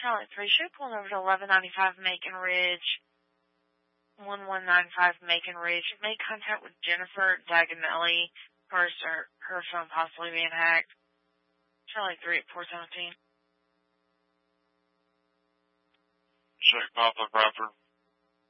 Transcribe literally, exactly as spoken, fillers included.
Charlie three, should have pulled over to eleven ninety-five Macon Ridge, one one nine five Macon Ridge. Make contact with Jennifer Daganelli, first, or her phone possibly being hacked. Charlie three at four seventeen. Check Papa Bradford.